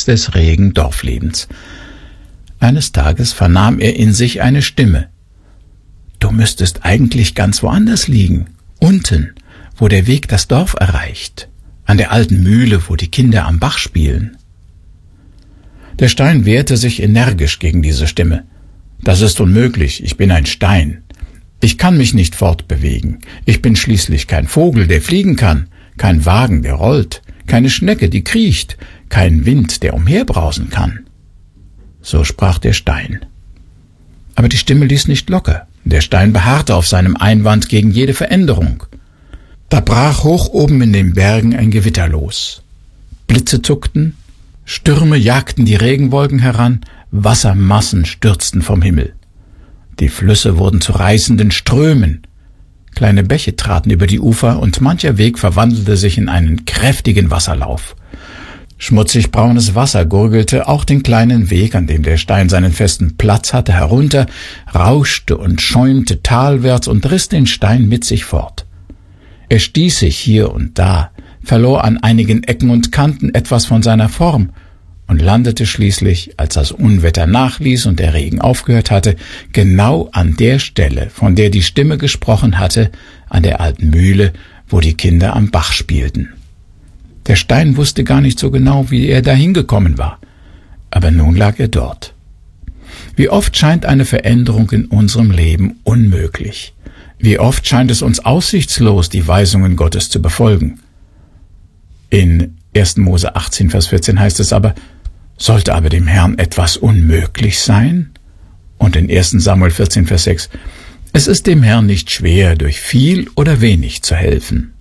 nichts des regen Dorflebens. Eines Tages vernahm er in sich eine Stimme. »Du müsstest eigentlich ganz woanders liegen, unten, wo der Weg das Dorf erreicht, an der alten Mühle, wo die Kinder am Bach spielen.« Der Stein wehrte sich energisch gegen diese Stimme. »Das ist unmöglich, ich bin ein Stein. Ich kann mich nicht fortbewegen. Ich bin schließlich kein Vogel, der fliegen kann, kein Wagen, der rollt, keine Schnecke, die kriecht, kein Wind, der umherbrausen kann.« So sprach der Stein. Aber die Stimme ließ nicht locker. Der Stein beharrte auf seinem Einwand gegen jede Veränderung. Da brach hoch oben in den Bergen ein Gewitter los. Blitze zuckten, Stürme jagten die Regenwolken heran, Wassermassen stürzten vom Himmel. Die Flüsse wurden zu reißenden Strömen. Kleine Bäche traten über die Ufer und mancher Weg verwandelte sich in einen kräftigen Wasserlauf. Schmutzig braunes Wasser gurgelte auch den kleinen Weg, an dem der Stein seinen festen Platz hatte, herunter, rauschte und schäumte talwärts und riss den Stein mit sich fort. Er stieß sich hier und da, verlor an einigen Ecken und Kanten etwas von seiner Form und landete schließlich, als das Unwetter nachließ und der Regen aufgehört hatte, genau an der Stelle, von der die Stimme gesprochen hatte, an der alten Mühle, wo die Kinder am Bach spielten. Der Stein wusste gar nicht so genau, wie er dahin gekommen war, aber nun lag er dort. Wie oft scheint eine Veränderung in unserem Leben unmöglich. Wie oft scheint es uns aussichtslos, die Weisungen Gottes zu befolgen. In 1. Mose 18, Vers 14 heißt es aber, sollte aber dem Herrn etwas unmöglich sein? Und in 1. Samuel 14, Vers 6, es ist dem Herrn nicht schwer, durch viel oder wenig zu helfen.